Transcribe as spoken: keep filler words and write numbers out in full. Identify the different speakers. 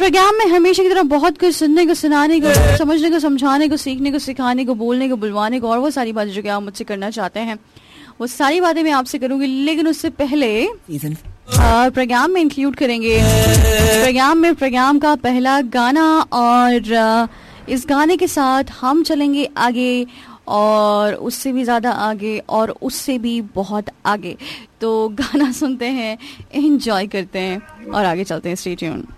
Speaker 1: Programme में हमेशा की तरह बहुत कुछ सुनने को, सुनाने को, समझने को, समझाने को, सीखने को, सिखाने को, बोलने को, बुलवाने को और वो सारी बातें जो कि आप मुझसे करना चाहते हैं वो सारी बातें मैं आपसे करूंगी। लेकिन उससे पहले प्रोग्राम में इंक्लूड करेंगे प्रोग्राम में प्रोग्राम का पहला गाना, और इस गाने के साथ हम चलेंगे आगे और उससे भी ज़्यादा आगे और उससे भी बहुत आगे। तो गाना सुनते हैं, एंजॉय करते हैं और आगे चलते हैं। Stay tune.